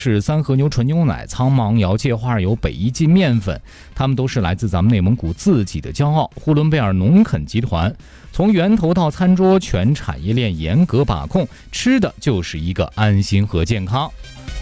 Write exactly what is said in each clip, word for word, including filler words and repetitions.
是三和牛纯牛奶、苍芒窑芥花油、北一记面粉，它们都是来自咱们内蒙古自己的骄傲——呼伦贝尔农垦集团。从源头到餐桌，全产业链严格把控，吃的就是一个安心和健康。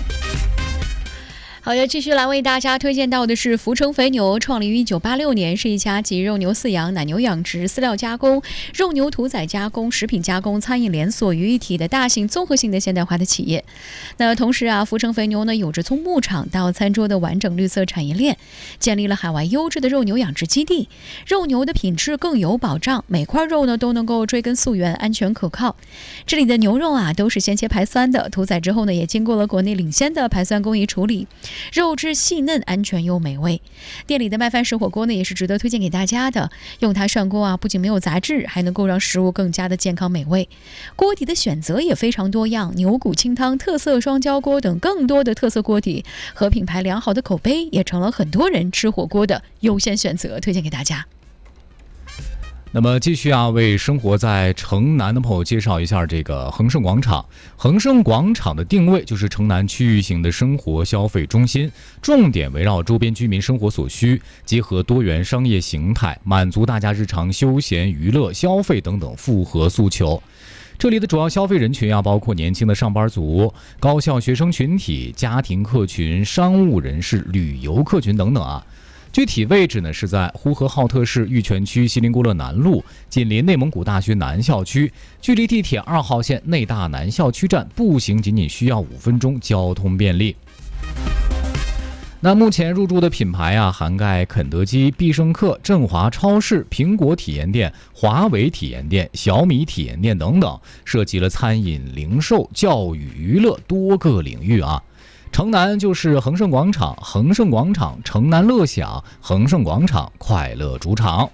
好的，继续来为大家推荐到的是福成肥牛，创立于一九八六年，是一家集肉牛饲养、奶牛养殖、饲料加工、肉牛屠宰加工、食品加工、餐饮连锁于一体的大型综合性的现代化的企业。那同时啊，福成肥牛呢，有着从牧场到餐桌的完整绿色产业链，建立了海外优质的肉牛养殖基地，肉牛的品质更有保障，每块肉呢都能够追根溯源，安全可靠。这里的牛肉啊都是先切排酸的，屠宰之后呢也经过了国内领先的排酸工艺处理，肉质细嫩，安全又美味。店里的麦饭石火锅呢，也是值得推荐给大家的。用它涮锅啊，不仅没有杂质，还能够让食物更加的健康美味。锅底的选择也非常多样，牛骨清汤、特色双椒锅等更多的特色锅底和品牌良好的口碑，也成了很多人吃火锅的优先选择，推荐给大家。 那么继续啊，为生活在城南的朋友介绍一下这个恒盛广场。恒盛广场的定位就是城南区域型的生活消费中心，重点围绕周边居民生活所需，结合多元商业形态，满足大家日常休闲、娱乐、消费等等复合诉求。这里的主要消费人群啊，包括年轻的上班族、高校学生群体、家庭客群、商务人士、旅游客群等等啊。具体位置呢是在呼和浩特市玉泉区锡林郭勒南路，紧邻内蒙古大学南校区，距离地铁二号线内大南校区站步行仅仅需要五分钟，交通便利。那目前入驻的品牌啊，涵盖肯德基、必胜客、振华超市、苹果体验店、华为体验店、小米体验店等等，涉及了餐饮、零售、教育、娱乐多个领域啊。城南就是恒盛广场，恒盛广场城南乐享，恒盛广场快乐主场。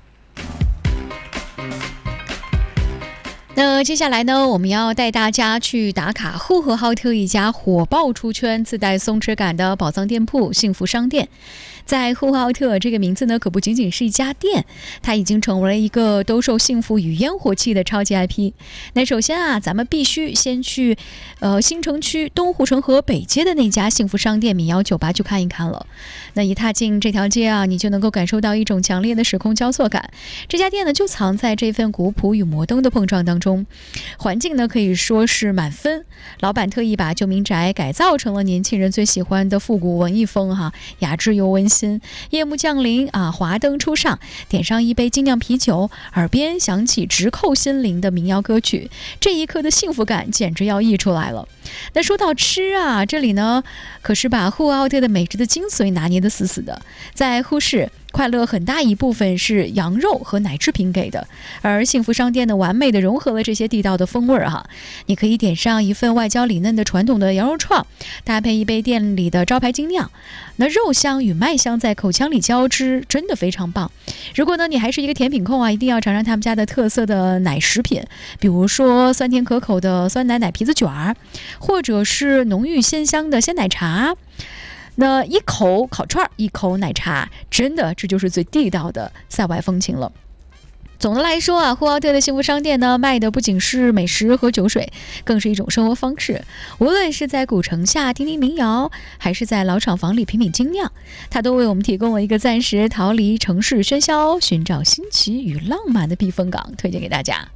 那接下来呢，我们要带大家去打卡呼和浩特一家火爆出圈、自带松弛感的宝藏店铺——幸福商店。在呼和浩特，这个名字呢可不仅仅是一家店，它已经成为了一个兜售幸福与烟火气的超级 I P。那首先啊，咱们必须先去呃新城区东护城河北街的那家幸福商店民谣酒吧去看一看了。那一踏进这条街啊，你就能够感受到一种强烈的时空交错感。这家店呢就藏在这份古朴与摩登的碰撞当中，环境呢可以说是满分。老板特意把旧民宅改造成了年轻人最喜欢的复古文艺风哈，雅致又温馨。夜幕降临啊，华灯初上，点上一杯精酿啤酒，耳边响起直扣心灵的民谣歌曲，这一刻的幸福感简直要溢出来了。那说到吃啊，这里呢可是把呼和浩特的美食的精髓拿捏得死死的。在呼市，快乐很大一部分是羊肉和奶制品给的，而幸福商店呢，完美的融合了这些地道的风味儿哈。你可以点上一份外焦里嫩的传统的羊肉串，搭配一杯店里的招牌精酿，那肉香与麦香在口腔里交织，真的非常棒。如果呢你还是一个甜品控啊，一定要尝尝他们家的特色的奶食品，比如说酸甜可口的酸奶奶皮子卷儿，或者是浓郁鲜香的鲜奶茶。那一口烤串，一口奶茶，真的这就是最地道的塞外风情了。总的来说啊，呼和浩特的幸福商店呢，卖的不仅是美食和酒水，更是一种生活方式。无论是在古城下听听民谣，还是在老厂房里品品精酿，它都为我们提供了一个暂时逃离城市喧嚣，寻找新奇与浪漫的避风港，推荐给大家。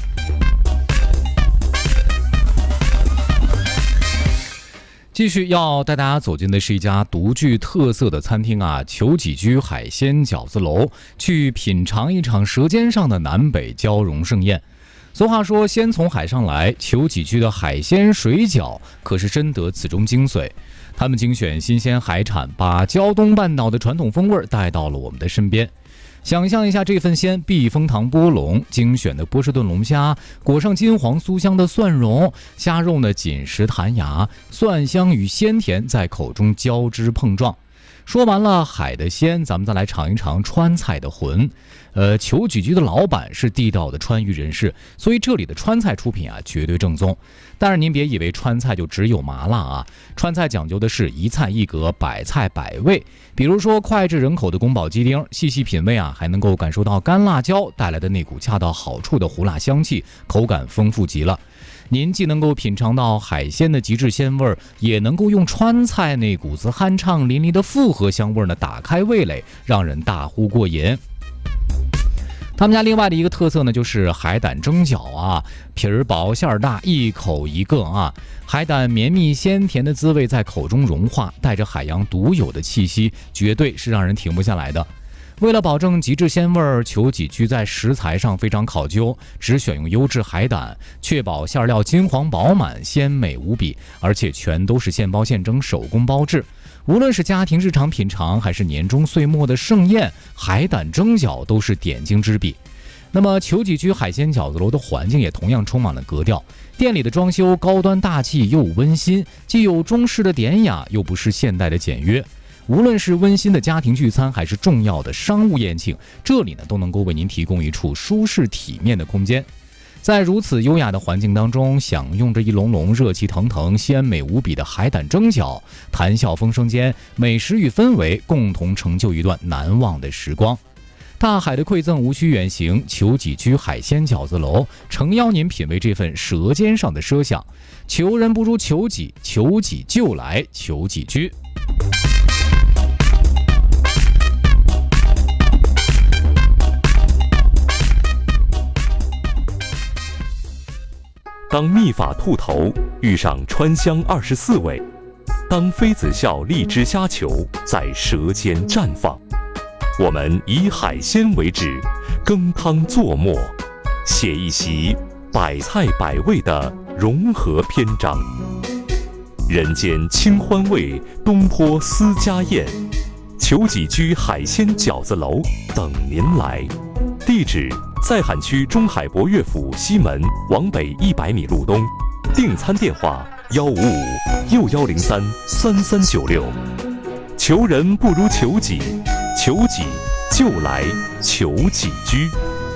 继续要带大家走进的是一家独具特色的餐厅啊，裘几居海鲜饺子楼，去品尝一场舌尖上的南北交融盛宴。俗话说先从海上来，裘几居的海鲜水饺可是深得此中精髓。他们精选新鲜海产，把胶东半岛的传统风味带到了我们的身边。想象一下这份鲜避风塘波龙，精选的波士顿龙虾，裹上金黄酥香的蒜蓉，虾肉呢紧实弹牙，蒜香与鲜甜在口中交织碰撞。说完了海的鲜，咱们再来尝一尝川菜的魂。呃，裘几居的老板是地道的川渝人士，所以这里的川菜出品啊绝对正宗。但是您别以为川菜就只有麻辣啊，川菜讲究的是一菜一格，百菜百味。比如说脍炙人口的宫保鸡丁，细细品味啊，还能够感受到干辣椒带来的那股恰到好处的胡辣香气，口感丰富极了。 您既能够品尝到海鲜的极致鲜味儿，也能够用川菜那股子酣畅淋漓的复合香味儿呢打开味蕾，让人大呼过瘾。他们家另外的一个特色呢，就是海胆蒸饺啊，皮儿薄馅儿大，一口一个啊。海胆绵密鲜甜的滋味在口中融化，带着海洋独有的气息，绝对是让人停不下来的。为了保证极致鲜味儿，裘己居在食材上非常考究，只选用优质海胆，确保馅料金黄饱满、鲜美无比，而且全都是现包现蒸、手工包制。无论是家庭日常品尝，还是年终岁末的盛宴，海胆蒸饺都是点睛之笔。那么裘己居海鲜饺子楼的环境也同样充满了格调，店里的装修高端大气又温馨，既有中式的典雅，又不失现代的简约。无论是温馨的家庭聚餐，还是重要的商务宴请，这里呢都能够为您提供一处舒适体面的空间。在如此优雅的环境当中，享用着一笼笼热气腾腾、鲜美无比的海胆蒸饺，谈笑风生间，美食与氛围共同成就一段难忘的时光。大海的馈赠无需远行，裘己居海鲜饺子楼诚邀您品味这份舌尖上的奢想。求人不如裘己，裘己就来裘己居。 当秘法兔头遇上川香二十四味，当妃子笑荔枝虾球在舌尖绽放，我们以海鲜为旨，羹汤作末，写一席百菜百味的融合篇章。人间清欢味，东坡私家宴，裘己居海鲜饺子楼等您来。地址：在海区中海博乐府西门往北一百米路东，订餐电话幺五五六幺零三三三九六。求人不如裘己，裘己就来裘己居。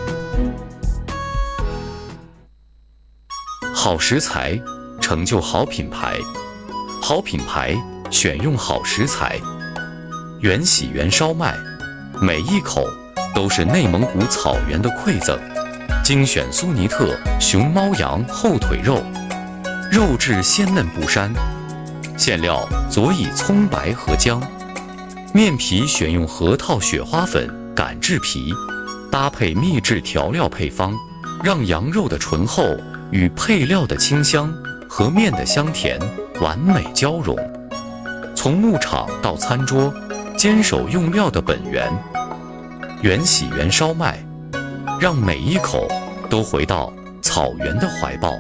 好食材成就好品牌，好品牌选用好食材。原喜原烧麦，每一口都是内蒙古草原的馈赠，精选苏尼特熊猫羊后腿肉，肉质鲜嫩不膻，馅料佐以葱白和姜，面皮选用核桃雪花粉擀制皮，搭配秘制调料配方，让羊肉的醇厚与配料的清香和面的香甜完美交融。从牧场到餐桌，坚守用料的本源。原喜原烧麦，让每一口都回到草原的怀抱。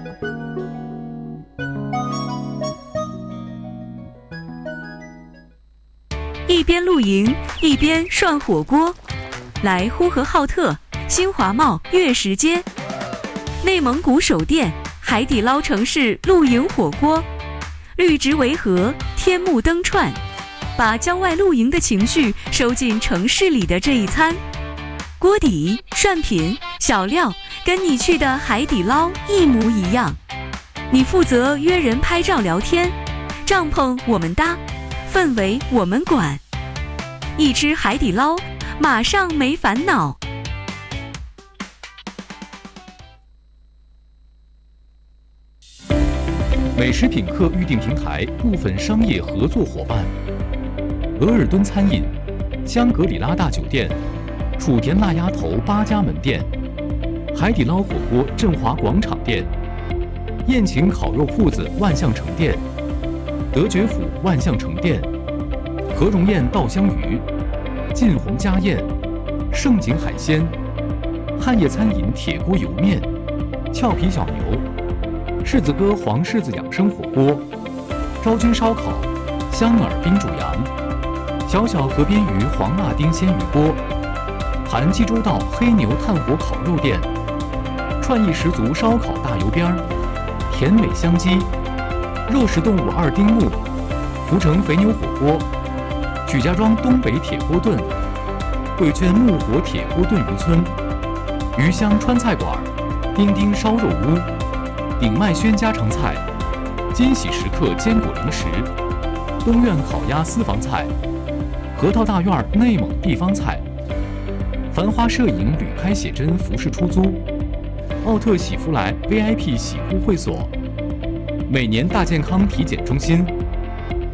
一边露营一边涮火锅，来呼和浩特新华贸月食街，内蒙古首店海底捞城市露营火锅，绿植围河，天幕灯串，把郊外露营的情绪收进城市里的这一餐。锅底、涮品、小料跟你去的海底捞一模一样，你负责约人拍照聊天，帐篷我们搭，氛围我们管。一吃海底捞，马上没烦恼。 美食品客预订平台部分商业合作伙伴：额尔敦餐饮、香格里拉大酒店、楚田腊鸭头八家门店、海底捞火锅振华广场店、宴请烤肉铺子万象城店、德觉府万象城店、和荣宴稻香鱼、晋宏家宴、盛景海鲜、汉业餐饮铁锅油面、俏皮小牛、柿子哥黄柿子养生火锅、昭君烧烤、香饵冰煮羊、小小河边鱼黄辣丁鲜鱼锅、韩济州道黑牛炭火烤肉店、创意十足烧烤大油边儿、甜美香鸡、肉食动物二丁目、福城肥牛火锅、曲家庄东北铁锅炖、贵圈木火铁锅炖渔村、余香川菜馆、丁丁烧肉屋、鼎麦轩家常菜、金喜时刻坚果零食、东苑烤鸭私房菜、核桃大院内蒙地方菜、繁花摄影旅拍写真服饰出租、奥特喜福来 V I P 洗护会所、 每年大健康体检中心